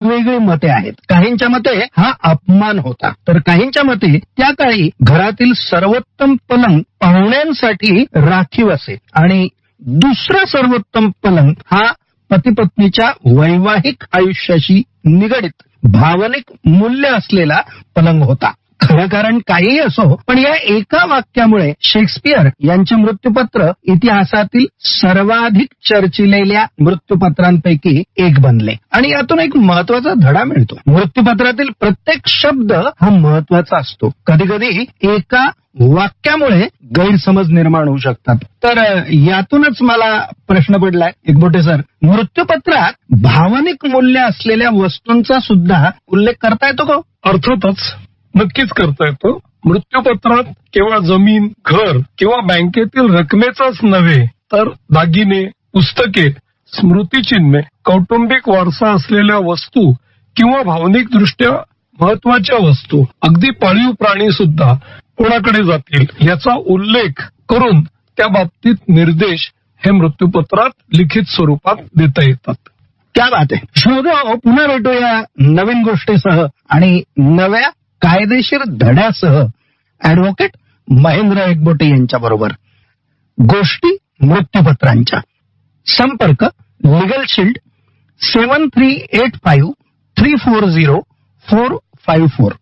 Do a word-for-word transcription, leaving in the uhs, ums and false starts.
वेगवेगळी मते आहेत. काहींच्या मते हा अपमान होता, तर काहींच्या मते त्या काळी घरातील सर्वोत्तम पलंग पाहुण्यांसाठी राखीव असे आणि दुसरा सर्वोत्तम पलंग हा पती पत्नीच्या वैवाहिक आयुष्याशी निगडित भावनिक मूल्य असलेला पलंग होता. खरं कारण काहीही असो, पण या एका वाक्यामुळे शेक्सपियर यांचे मृत्यूपत्र इतिहासातील सर्वाधिक चर्चिलेल्या मृत्यूपत्रांपैकी एक बनले. आणि यातून एक महत्वाचा धडा मिळतो. मृत्यूपत्रातील प्रत्येक शब्द हा महत्वाचा असतो. कधी कधी एका वाक्यामुळे गैरसमज निर्माण होऊ शकतात. तर यातूनच मला प्रश्न पडलाय एकबोटे सर, मृत्यूपत्रात भावनिक मूल्य असलेल्या वस्तूंचा सुद्धा उल्लेख करता येतो का? अर्थातच, नक्कीच करता येतो. मृत्यूपत्रात केवळ जमीन, घर किंवा बँकेतील रकमेचाच नव्हे तर दागिने, पुस्तके, स्मृतिचिन्हे, कौटुंबिक वारसा असलेल्या वस्तू किंवा भावनिक दृष्ट्या महत्वाच्या वस्तू, अगदी पाळीव प्राणी सुद्धा कोणाकडे जातील याचा उल्लेख करून त्या बाबतीत निर्देश हे मृत्यूपत्रात लिखित स्वरूपात देता येतात. क्या बात आहे. श्रोत्यांनो, पुन्हा भेटूया नवीन गोष्टीसह आणि नव्या कायदेशीर धड्यासह ऍडव्होकेट महेंद्र एकबोटे यांच्या बरोबर. गोष्टी मृत्यूपत्रांच्या. संपर्क लिगल शील्ड सेवन three eight five three four zero four five four.